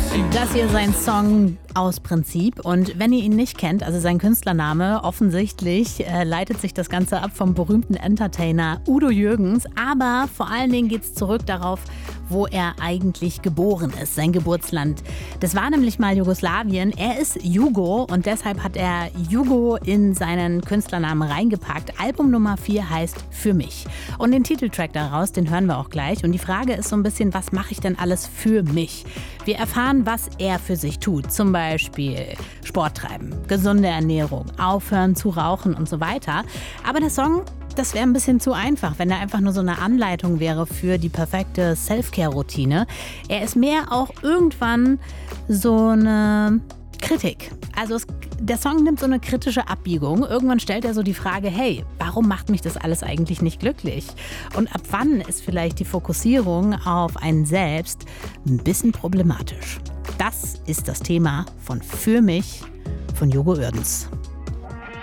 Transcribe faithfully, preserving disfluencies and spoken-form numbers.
Das hier ist sein Song aus Prinzip. Und wenn ihr ihn nicht kennt, also sein Künstlername, offensichtlich äh, leitet sich das Ganze ab vom berühmten Entertainer Udo Jürgens. Aber vor allen Dingen geht es zurück darauf, wo er eigentlich geboren ist, sein Geburtsland. Das war nämlich mal Jugoslawien. Er ist Jugo und deshalb hat er Jugo in seinen Künstlernamen reingepackt. Album Nummer vier heißt Für mich. Und den Titeltrack daraus, den hören wir auch gleich. Und die Frage ist so ein bisschen, was mache ich denn alles für mich? Wir erfahren, was er für sich tut. Zum Beispiel Sport treiben, gesunde Ernährung, aufhören zu rauchen und so weiter. Aber der Song, das wäre ein bisschen zu einfach, wenn er einfach nur so eine Anleitung wäre für die perfekte Self-Care-Routine. Er ist mehr auch irgendwann so eine Kritik. Also es, der Song nimmt so eine kritische Abbiegung. Irgendwann stellt er so die Frage, hey, warum macht mich das alles eigentlich nicht glücklich? Und ab wann ist vielleicht die Fokussierung auf einen selbst ein bisschen problematisch? Das ist das Thema von Für mich von Jugo Uerdens.